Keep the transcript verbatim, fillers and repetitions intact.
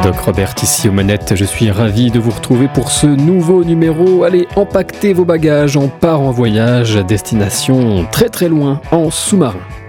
Doc Robert ici aux manettes, je suis ravi de vous retrouver pour ce nouveau numéro. Allez, empaquetez vos bagages, on part en voyage, destination très très loin, en sous-marin.